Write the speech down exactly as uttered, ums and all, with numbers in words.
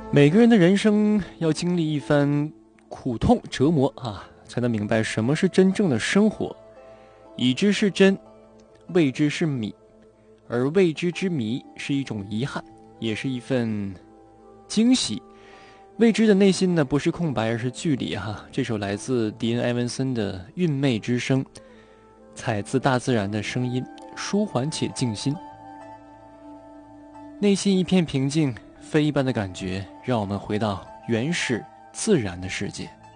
每个人的人生要经历一番苦痛折磨啊，才能明白什么是真正的生活。已知是真，未知是谜，而未知之谜是一种遗憾，也是一份惊喜。未知的内心呢，不是空白，而是距离哈。这首来自迪恩·埃文森的《韵味之声》，采自大自然的声音，舒缓且静心。内心一片平静，非一般的感觉，让我们回到原始自然的世界。